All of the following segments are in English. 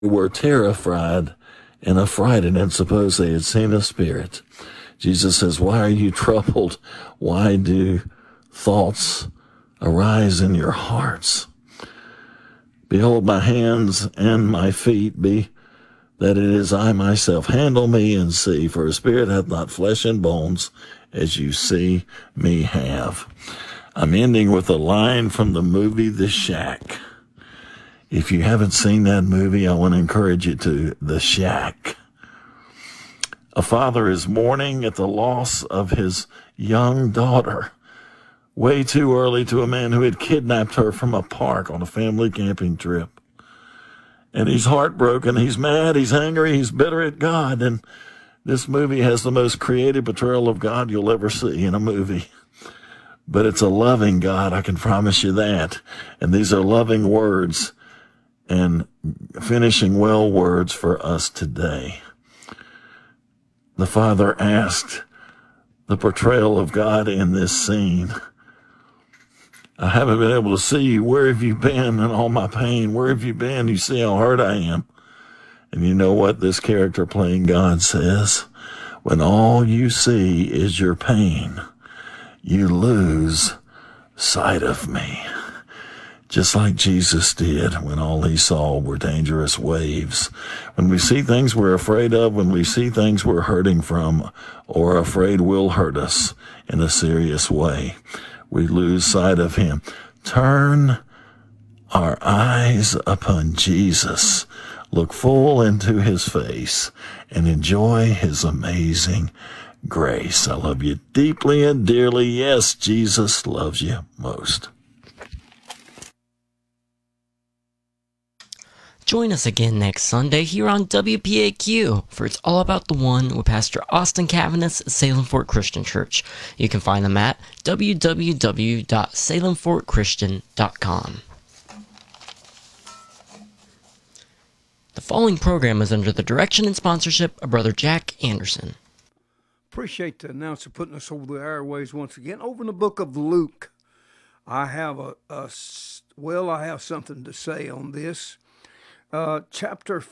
were terrified and affrighted and supposed they had seen a spirit. Jesus says, why are you troubled? Why do thoughts arise in your hearts? Behold my hands and my feet, be that it is I myself. Handle me and see, for a spirit hath not flesh and bones, as you see me have. I'm ending with a line from the movie The Shack. If you haven't seen that movie, I want to encourage you to. The Shack. A father is mourning at the loss of his young daughter, way too early, to a man who had kidnapped her from a park on a family camping trip. And he's heartbroken, he's mad, he's angry, he's bitter at God. And this movie has the most creative portrayal of God you'll ever see in a movie. But it's a loving God, I can promise you that. And these are loving words and finishing well words for us today. The father asked the portrayal of God in this scene, I haven't been able to see you. Where have you been in all my pain? Where have you been? You see how hurt I am. And you know what this character playing God says? When all you see is your pain, you lose sight of me. Just like Jesus did when all he saw were dangerous waves. When we see things we're afraid of, when we see things we're hurting from or afraid will hurt us in a serious way, we lose sight of him. Turn our eyes upon Jesus. Look full into his face and enjoy his amazing grace. I love you deeply and dearly. Yes, Jesus loves you most. Join us again next Sunday here on WPAQ for It's All About the One with Pastor Austin Cavanis at Salem Fort Christian Church. You can find them at www.salemfortchristian.com. The following program is under the direction and sponsorship of Brother Jack Anderson. Appreciate the announcer putting us over the airways once again. Over in the book of Luke, I have I have something to say on this. Chapter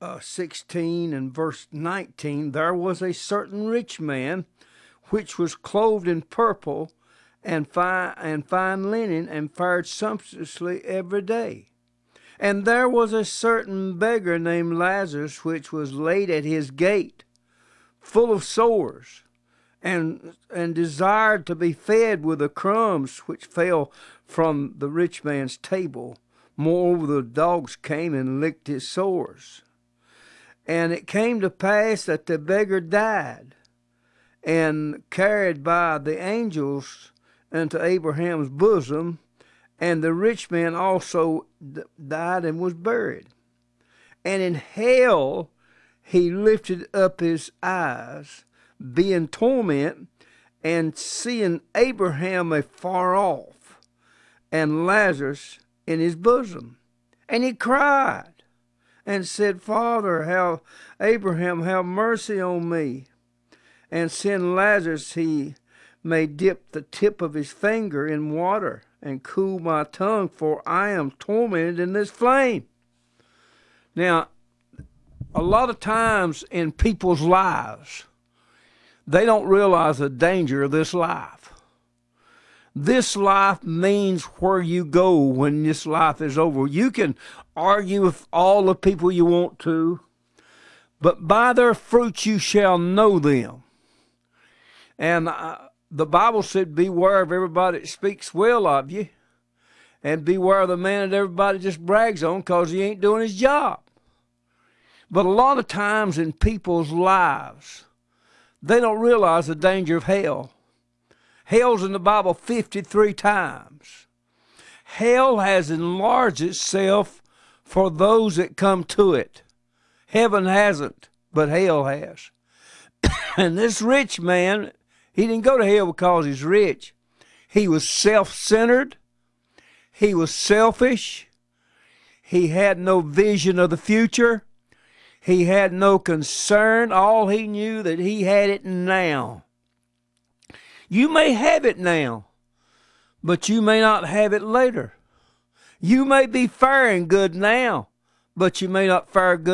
16 and verse 19, there was a certain rich man which was clothed in purple and fine linen and fared sumptuously every day. And there was a certain beggar named Lazarus which was laid at his gate, full of sores, and desired to be fed with the crumbs which fell from the rich man's table. Moreover, the dogs came and licked his sores. And it came to pass that the beggar died, and carried by the angels into Abraham's bosom, and the rich man also died and was buried. And in hell he lifted up his eyes, being tormented, and seeing Abraham afar off, and Lazarus in his bosom. And he cried and said, Father, Abraham, have mercy on me, and send Lazarus he may dip the tip of his finger in water and cool my tongue, for I am tormented in this flame. Now, a lot of times in people's lives, they don't realize the danger of this life. This life means where you go when this life is over. You can argue with all the people you want to, but by their fruits you shall know them. And the Bible said, beware of everybody that speaks well of you, and beware of the man that everybody just brags on because he ain't doing his job. But a lot of times in people's lives, they don't realize the danger of hell. Hell's in the Bible 53 times. Hell has enlarged itself for those that come to it. Heaven hasn't, but hell has. And this rich man, he didn't go to hell because he's rich. He was self-centered. He was selfish. He had no vision of the future. He had no concern. All he knew that he had it now. You may have it now, but you may not have it later. You may be faring good now, but you may not fare good